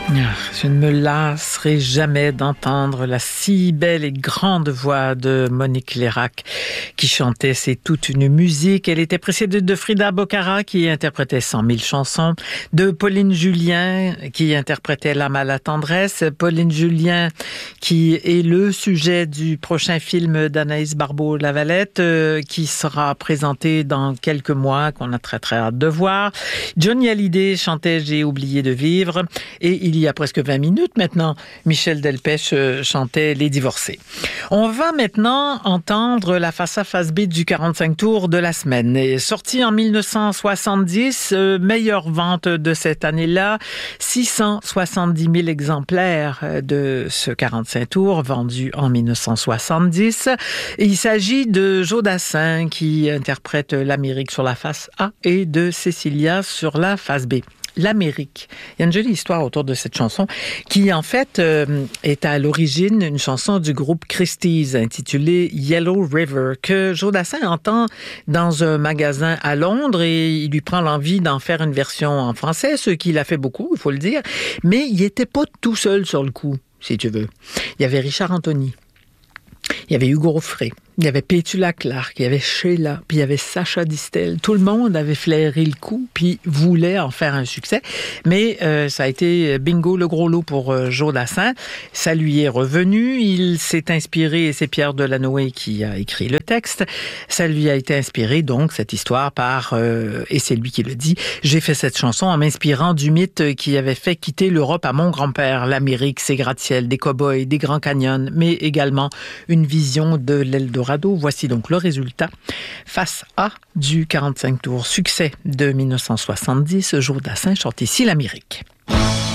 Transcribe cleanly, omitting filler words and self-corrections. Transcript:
Je ne me lasserai jamais d'entendre la si belle et grande voix de Monique Lérac qui chantait C'est toute une musique. Elle était précédée de Frida Bocara qui interprétait 100 000 chansons, de Pauline Julien qui interprétait L'âme à la tendresse. Pauline Julien qui est le sujet du prochain film d'Anaïs Barbeau-Lavalette qui sera présenté dans quelques mois, qu'on a très très hâte de voir. Johnny Hallyday chantait J'ai oublié de vivre et il y a presque 20 minutes maintenant, Michel Delpech chantait Les divorcés. On va maintenant entendre la face A face B du 45 tours de la semaine. Sorti en 1970, meilleure vente de cette année-là, 670 000 exemplaires de ce 45 tours vendus en 1970. Et il s'agit de Joe Dassin qui interprète l'Amérique sur la face A et de Cécilia sur la face B. L'Amérique. Il y a une jolie histoire autour de cette chanson qui, en fait, est à l'origine une chanson du groupe Christie's intitulée Yellow River que Joe Dassin entend dans un magasin à Londres et il lui prend l'envie d'en faire une version en français, ce qu'il a fait beaucoup, il faut le dire, mais il n'était pas tout seul sur le coup, si tu veux. Il y avait Richard Anthony, il y avait Hugo Offray, il y avait Pétula Clark, il y avait Sheila, puis il y avait Sacha Distel. Tout le monde avait flairé le coup, puis voulait en faire un succès. Mais ça a été bingo, le gros lot pour Joe Dassin. Ça lui est revenu. Il s'est inspiré, et c'est Pierre Delanoë qui a écrit le texte. Ça lui a été inspiré, donc, cette histoire par, et c'est lui qui le dit, j'ai fait cette chanson en m'inspirant du mythe qui avait fait quitter l'Europe à mon grand-père. L'Amérique, ses gratte-ciels, des cow-boys, des grands canyons, mais également une vision de l'Eldorado. Voici donc le résultat. Face A du 45 tours, succès de 1970, Joe Dassin chante ici l'Amérique.